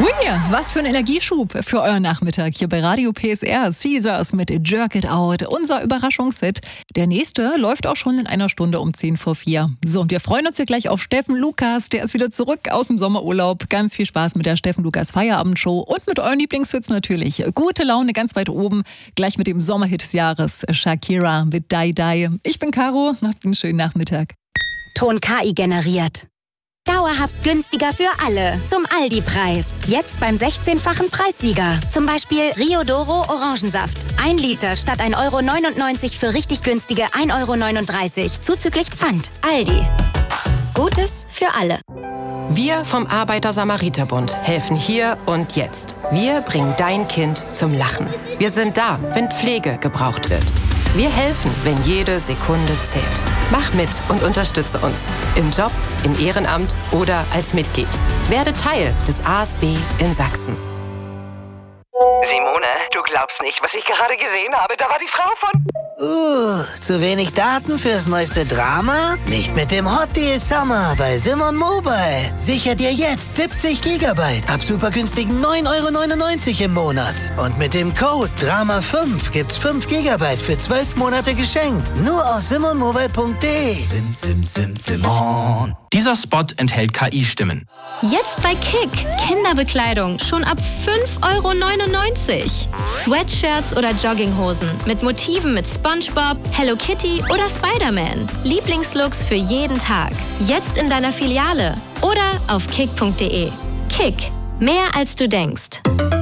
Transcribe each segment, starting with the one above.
Hui, was für ein Energieschub für euren Nachmittag hier bei Radio PSR. Caesars mit Jerk It Out, unser Überraschungshit. Der nächste läuft auch schon in einer Stunde um 3:50. So, und wir freuen uns hier gleich auf Steffen Lukas. Der ist wieder zurück aus dem Sommerurlaub. Ganz viel Spaß mit der Steffen Lukas Feierabendshow und mit euren Lieblingshits natürlich. Gute Laune ganz weit oben, gleich mit dem Sommerhit des Jahres, Shakira mit Die Die. Ich bin Caro, habt einen schönen Nachmittag. Ton KI generiert. Dauerhaft günstiger für alle. Zum Aldi-Preis. Jetzt beim 16-fachen Preissieger. Zum Beispiel Rio Doro Orangensaft. 1 Liter statt 1,99 € für richtig günstige 1,39 € zuzüglich Pfand. Aldi. Gutes für alle. Wir vom Arbeiter-Samariter-Bund helfen hier und jetzt. Wir bringen dein Kind zum Lachen. Wir sind da, wenn Pflege gebraucht wird. Wir helfen, wenn jede Sekunde zählt. Mach mit und unterstütze uns. Im Job, im Ehrenamt oder als Mitglied. Werde Teil des ASB in Sachsen. Simone, du glaubst nicht, was ich gerade gesehen habe. Da war die Frau von... Zu wenig Daten fürs neueste Drama? Nicht mit dem Hot Deal Summer bei Simon Mobile. Sicher dir jetzt 70 GB ab super günstigen 9,99 € im Monat. Und mit dem Code DRAMA5 gibt's 5 GB für 12 Monate geschenkt. Nur auf simonmobile.de. Simon. Dieser Spot enthält KI-Stimmen. Jetzt bei Kick. Kinderbekleidung schon ab 5,99 €. Sweatshirts oder Jogginghosen mit Motiven mit SpongeBob, Hello Kitty oder Spider-Man. Lieblingslooks für jeden Tag. Jetzt in deiner Filiale oder auf kick.de. Kick. Mehr als du denkst.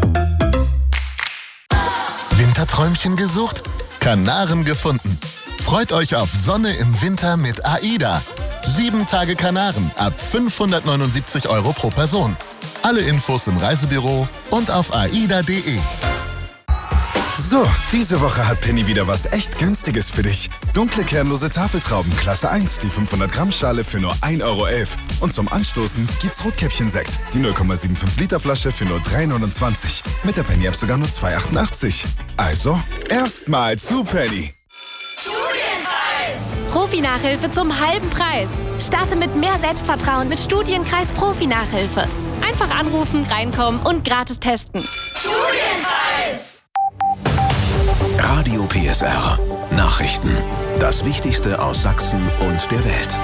Winterträumchen gesucht? Kanaren gefunden. Freut euch auf Sonne im Winter mit AIDA. 7 Tage Kanaren ab 579 € pro Person. Alle Infos im Reisebüro und auf aida.de. So, diese Woche hat Penny wieder was echt Günstiges für dich. Dunkle kernlose Tafeltrauben Klasse 1, die 500 Gramm Schale für nur 1,11 €. Und zum Anstoßen gibt's Rotkäppchen-Sekt, die 0,75 Liter Flasche für nur 3,29 €. Mit der Penny-App sogar nur 2,88 €. Also, erstmal zu Penny. Profi-Nachhilfe zum halben Preis. Starte mit mehr Selbstvertrauen mit Studienkreis Profi-Nachhilfe. Einfach anrufen, reinkommen und gratis testen. Studienkreis! Radio PSR. Nachrichten. Das Wichtigste aus Sachsen und der Welt.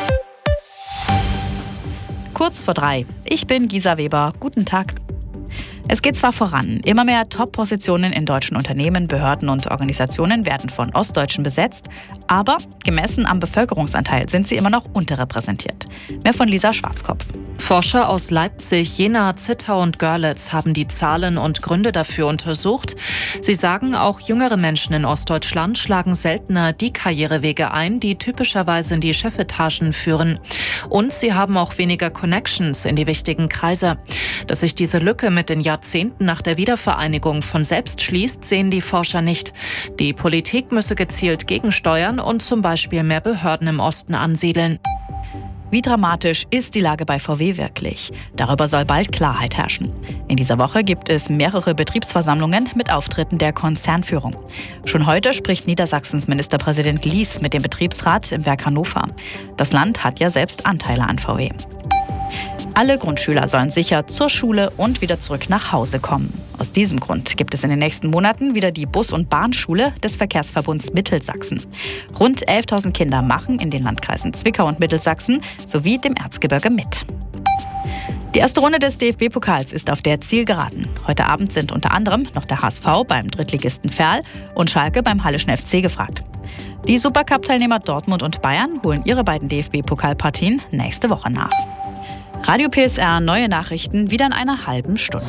Kurz vor 3. Ich bin Gisa Weber. Guten Tag. Es geht zwar voran, immer mehr Top-Positionen in deutschen Unternehmen, Behörden und Organisationen werden von Ostdeutschen besetzt, aber gemessen am Bevölkerungsanteil sind sie immer noch unterrepräsentiert. Mehr von Lisa Schwarzkopf. Forscher aus Leipzig, Jena, Zittau und Görlitz haben die Zahlen und Gründe dafür untersucht. Sie sagen, auch jüngere Menschen in Ostdeutschland schlagen seltener die Karrierewege ein, die typischerweise in die Chefetagen führen. Und sie haben auch weniger Connections in die wichtigen Kreise. Dass sich diese Lücke mit den Jahrzehnten nach der Wiedervereinigung von selbst schließt, sehen die Forscher nicht. Die Politik müsse gezielt gegensteuern und zum Beispiel mehr Behörden im Osten ansiedeln. Wie dramatisch ist die Lage bei VW wirklich? Darüber soll bald Klarheit herrschen. In dieser Woche gibt es mehrere Betriebsversammlungen mit Auftritten der Konzernführung. Schon heute spricht Niedersachsens Ministerpräsident Lies mit dem Betriebsrat im Werk Hannover. Das Land hat ja selbst Anteile an VW. Alle Grundschüler sollen sicher zur Schule und wieder zurück nach Hause kommen. Aus diesem Grund gibt es in den nächsten Monaten wieder die Bus- und Bahnschule des Verkehrsverbunds Mittelsachsen. Rund 11.000 Kinder machen in den Landkreisen Zwickau und Mittelsachsen sowie dem Erzgebirge mit. Die erste Runde des DFB-Pokals ist auf der Zielgeraden. Heute Abend sind unter anderem noch der HSV beim Drittligisten Verl und Schalke beim Hallischen FC gefragt. Die Supercup-Teilnehmer Dortmund und Bayern holen ihre beiden DFB-Pokalpartien nächste Woche nach. Radio PSR, neue Nachrichten, wieder in einer halben Stunde.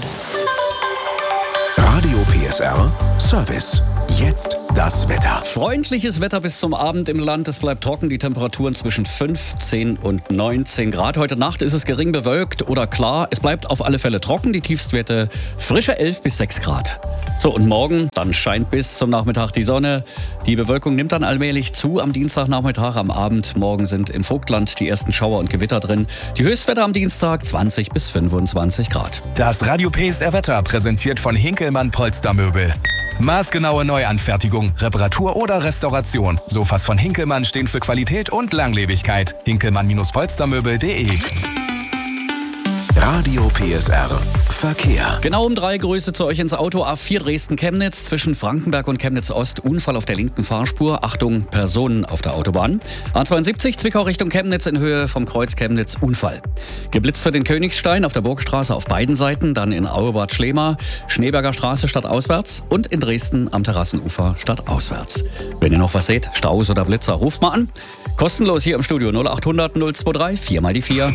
Radio PSR Service. Jetzt das Wetter. Freundliches Wetter bis zum Abend im Land. Es bleibt trocken, die Temperaturen zwischen 15 und 19 Grad. Heute Nacht ist es gering bewölkt oder klar. Es bleibt auf alle Fälle trocken, die Tiefstwerte frische 11 bis 6 Grad. So, und morgen, dann scheint bis zum Nachmittag die Sonne. Die Bewölkung nimmt dann allmählich zu am Dienstagnachmittag, am Abend. Morgen sind im Vogtland die ersten Schauer und Gewitter drin. Die Höchstwerte am Dienstag 20 bis 25 Grad. Das Radio PSR Wetter präsentiert von Hinkelmann Polstermöbel. Maßgenaue Neuanfertigung, Reparatur oder Restauration. Sofas von Hinkelmann stehen für Qualität und Langlebigkeit. Hinkelmann-polstermöbel.de. Radio PSR Verkehr. Genau um 3 Grüße zu euch ins Auto. A4 Dresden-Chemnitz zwischen Frankenberg und Chemnitz-Ost. Unfall auf der linken Fahrspur. Achtung, Personen auf der Autobahn. A72 Zwickau Richtung Chemnitz in Höhe vom Kreuz Chemnitz. Unfall. Geblitzt für den Königstein auf der Burgstraße auf beiden Seiten. Dann in Auebad Schlema. Schneeberger Straße stadtauswärts. Und in Dresden am Terrassenufer stadtauswärts. Wenn ihr noch was seht, Staus oder Blitzer, ruft mal an. Kostenlos hier im Studio 0800 023 4 mal die 4.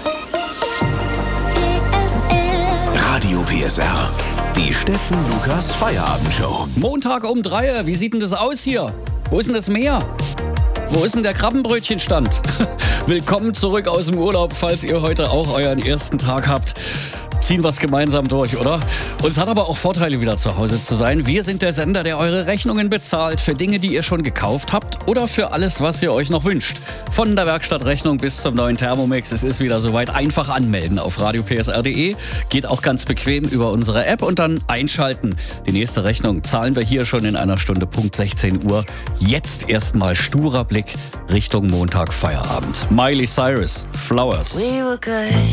Radio PSR. Die Steffen Lukas Feierabendshow. Montag um 3. Wie sieht denn das aus hier? Wo ist denn das Meer? Wo ist denn der Krabbenbrötchenstand? Willkommen zurück aus dem Urlaub, falls ihr heute auch euren ersten Tag habt. Ziehen wir es gemeinsam durch, oder? Und es hat aber auch Vorteile, wieder zu Hause zu sein. Wir sind der Sender, der eure Rechnungen bezahlt für Dinge, die ihr schon gekauft habt oder für alles, was ihr euch noch wünscht. Von der Werkstattrechnung bis zum neuen Thermomix. Es ist wieder soweit. Einfach anmelden auf radiopsr.de. Geht auch ganz bequem über unsere App und dann einschalten. Die nächste Rechnung zahlen wir hier schon in einer Stunde, Punkt 16 Uhr. Jetzt erstmal sturer Blick Richtung Montag Feierabend. Miley Cyrus, Flowers. We were good.